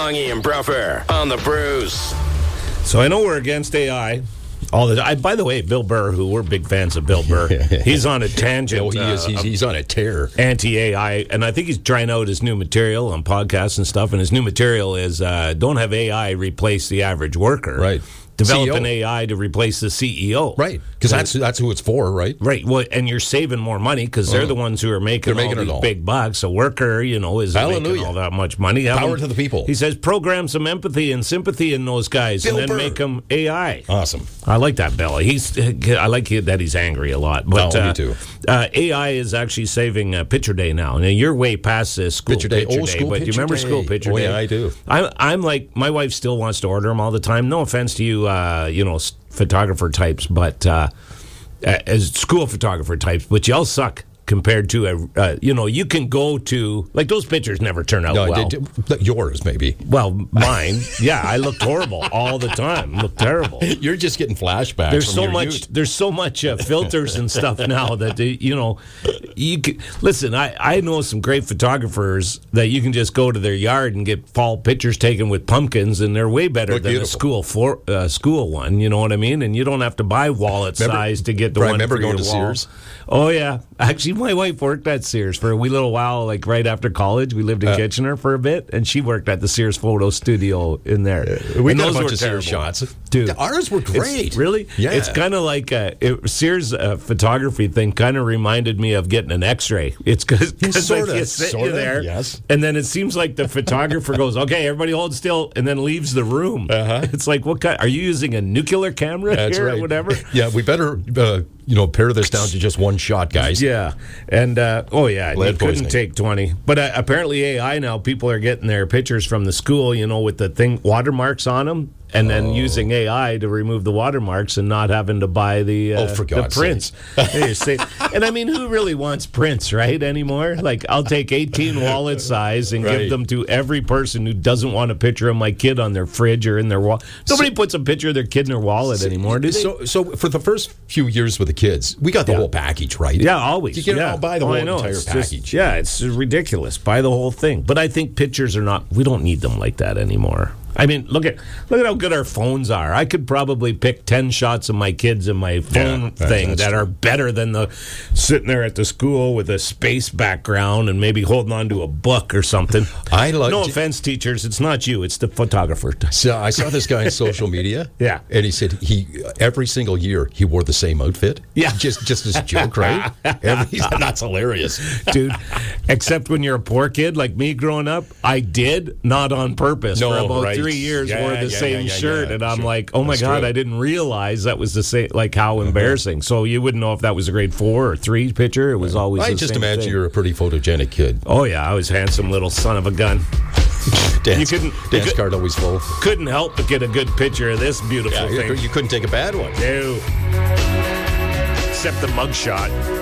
Bongi and Bruffer on the Bruce. So I know we're against AI. By the way, Bill Burr, who we're big fans of Bill Burr, he's on a tangent. No, he is. He's on a tear. Anti-AI, and I think he's trying out his new material on podcasts and stuff. And his new material is don't have AI replace the average worker. Right. Develop CEO. an AI to replace the CEO. Right. Because that's who it's for, right? Right. Well, and you're saving more money because they're the ones who are making all these big bucks. A worker, isn't making all that much money. Power to the people. He says program some empathy and sympathy in those guys Bill and then Burr. make them AI. Awesome. I like that, Bill. I like that he's angry a lot. But me too. AI is actually saving Picture Day now. Now, you're way past this school Picture Day. but School do you remember Picture School Day. Picture Day? Yeah, I do. I'm like, my wife still wants to order them all the time. No offense to you, photographer types, but as school photographer types, but y'all suck compared to you can go to, like, those pictures never turn out well. Yours maybe. Well, mine, yeah, I looked horrible all the time. Looked terrible. You're just getting flashbacks. There's so much filters and stuff now that you can listen. I know some great photographers that you can just go to their yard and get fall pictures taken with pumpkins, and they're way better than beautiful. the school one. You know what I mean? And you don't have to buy wallet size to get the one. Remember for going your to wall. Sears? Oh yeah, actually, my wife worked at Sears for a wee little while. Like right after college, we lived in Kitchener for a bit, and she worked at the Sears photo studio in there. We and got a those bunch were of terrible. Sears shots. Dude, ours were great. Really? Yeah. It's kind of like Sears photography thing. Kind of reminded me of getting an X-ray. It's because you sit there, yes. and then it seems like the photographer goes, "Okay, everybody hold still," and then leaves the room. It's like, what kind? Are you using a nuclear camera here or whatever? Yeah, we better pare this down to just one shot, guys. Yeah, and you couldn't take 20. But apparently AI now, people are getting their pictures from the school, with the watermarks on them, and then using AI to remove the watermarks and not having to buy the prints. And I mean, who really wants prints, right, anymore? Like, I'll take 18 wallet size and give them to every person who doesn't want a picture of my kid on their fridge or in their wallet. Nobody puts a picture of their kid in their wallet anymore, do they? So for the first few years with the kids, we got the whole package, right? Yeah, always. You can buy the whole entire package. It's ridiculous. Buy the whole thing. But I think pictures we don't need them like that anymore. I mean, look at how good our phones are. I could probably pick 10 shots of my kids in my phone thing that are better than the sitting there at the school with a space background and maybe holding on to a book or something. No offense, teachers. It's not you. It's the photographer. So I saw this guy on social media. Yeah. And he said every single year he wore the same outfit. Yeah. Just as a joke, right? That's hilarious. Dude, except when you're a poor kid like me growing up, I did, not on purpose. For about 3 years wore the same shirt, and I'm like, oh my God, I didn't realize that was the same, like how embarrassing. So you wouldn't know if that was a grade 4 or 3 picture. It was always I the just same imagine thing. you're a pretty photogenic kid. Oh yeah, I was a handsome little son of a gun. Dance card always full. Couldn't help but get a good picture of this beautiful thing. You couldn't take a bad one. No. Except the mugshot.